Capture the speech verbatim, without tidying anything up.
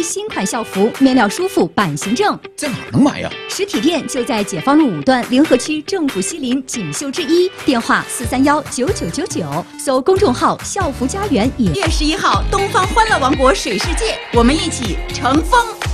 新款校服，面料舒服，版型正。 在哪儿能买呀？ 实体店就在解放路五段联合区政府西林锦绣之一，电话四三幺九九九九，搜公众号校服家园也。 月十一号，东方欢乐王国水世界，我们一起乘风